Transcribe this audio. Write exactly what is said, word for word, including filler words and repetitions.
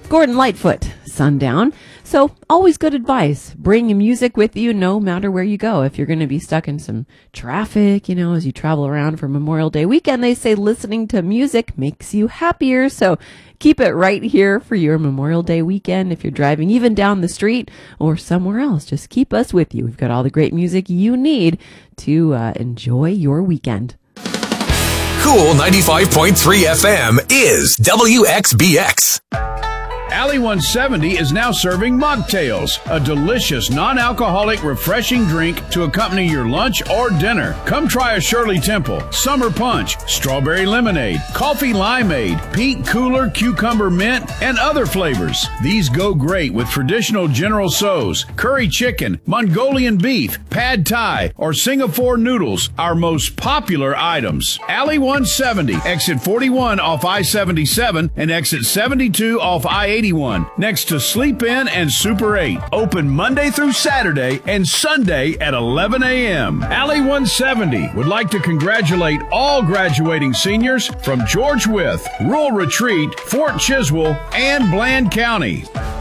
Gordon Lightfoot, Sundown. So always good advice. Bring your music with you no matter where you go. If you're going to be stuck in some traffic, you know, as you travel around for Memorial Day weekend, they say listening to music makes you happier. So keep it right here for your Memorial Day weekend. If you're driving even down the street or somewhere else, just keep us with you. We've got all the great music you need to uh, enjoy your weekend. Cool ninety-five point three F M is W X B X. Alley one seventy is now serving mocktails, a delicious non-alcoholic refreshing drink to accompany your lunch or dinner. Come try a Shirley Temple, Summer Punch, Strawberry Lemonade, Coffee Limeade, Pink Cooler Cucumber Mint, and other flavors. These go great with traditional General Tso's, curry chicken, Mongolian beef, pad thai, or Singapore noodles, our most popular items. Alley one seventy, exit forty-one off I seventy-seven and exit seventy-two off I eighty-one, next to Sleep In and Super eight. Open Monday through Saturday and Sunday at eleven a.m. Alley one seventy would like to congratulate all graduating seniors from George Wythe, Rural Retreat, Fort Chiswell, and Bland County.